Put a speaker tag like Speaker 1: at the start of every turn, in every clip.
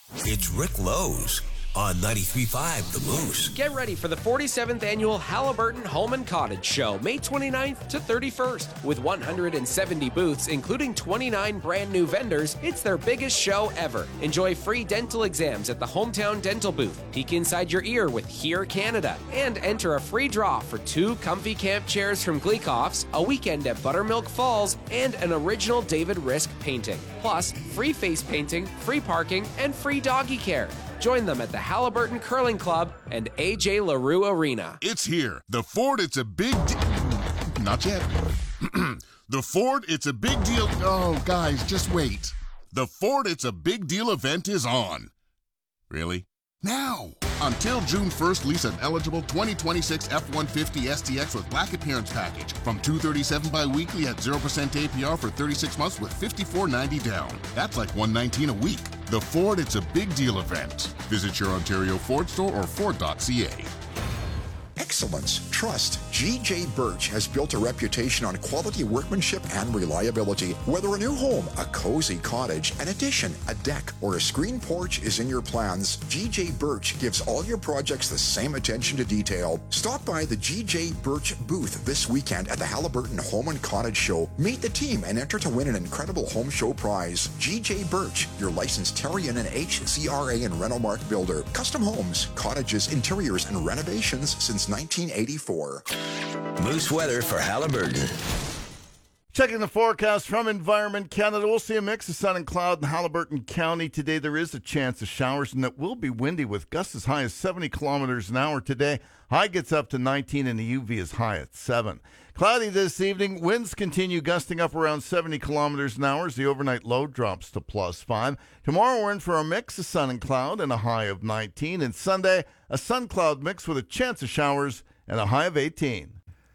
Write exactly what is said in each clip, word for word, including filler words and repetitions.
Speaker 1: It's Rick Lowe's on ninety-three point five The Moose.
Speaker 2: Get ready for the forty-seventh Annual Halliburton Home and Cottage Show, May twenty-ninth to thirty-first. With one hundred seventy booths, including twenty-nine brand new vendors, it's their biggest show ever. Enjoy free dental exams at the Hometown Dental booth. Peek inside your ear with Hear Canada. And enter a free draw for two comfy camp chairs from Gleekoff's, a weekend at Buttermilk Falls, and an original David Risk painting. Plus, free face painting, free parking, and free doggy care. Join them at the Halliburton Curling Club and A J LaRue Arena.
Speaker 3: It's here. The Ford, it's a big deal. Not yet. The Ford, it's a big deal. Oh, guys, just wait. The Ford, it's a big deal event is on. Really? Now! Until June first, lease an eligible twenty twenty-six F one fifty S T X with black appearance package from two hundred thirty-seven dollars bi-weekly at zero percent A P R for thirty-six months with fifty-four ninety down. That's like one hundred nineteen dollars a week. The Ford, it's a big deal event. Visit your Ontario Ford store or Ford dot C A.
Speaker 4: Excellence, trust. G J Birch has built a reputation on quality workmanship and reliability. Whether a new home, a cozy cottage, an addition, a deck, or a screen porch is in your plans, G J Birch gives all your projects the same attention to detail. Stop by the G J Birch booth this weekend at the Halliburton Home and Cottage Show. Meet the team and enter to win an incredible home show prize. G J Birch, your licensed Terrian and H C R A and Renomark builder. Custom homes, cottages, interiors, and renovations since nineteen eighty-four.
Speaker 1: Moose weather for Halliburton.
Speaker 5: Checking the forecast from Environment Canada, we'll see a mix of sun and cloud in Halliburton County today. There is a chance of showers, and it will be windy with gusts as high as seventy kilometers an hour today. High gets up to nineteen, and the U V is high at seven. Cloudy this evening. Winds continue gusting up around seventy kilometers an hour as the overnight low drops to plus five. Tomorrow we're in for a mix of sun and cloud and a high of nineteen. And Sunday, a sun-cloud mix with a chance of showers and a high of eighteen.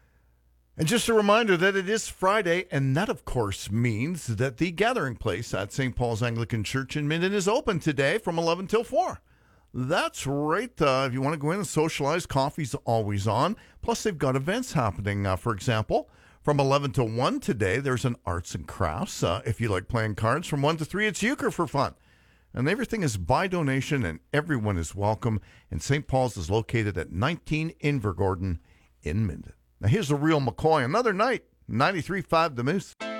Speaker 5: And just a reminder that it is Friday, and that, of course, means that the gathering place at Saint Paul's Anglican Church in Minden is open today from eleven till four. That's right. Uh, if you want to go in and socialize, coffee's always on. Plus, they've got events happening. Uh, for example, from eleven to one today, there's an arts and crafts. Uh, if you like playing cards, from one to three, it's euchre for fun. And everything is by donation, and everyone is welcome. And Saint Paul's is located at nineteen Invergordon in Minden. Now, here's the real McCoy. Another night, ninety-three point five The Moose.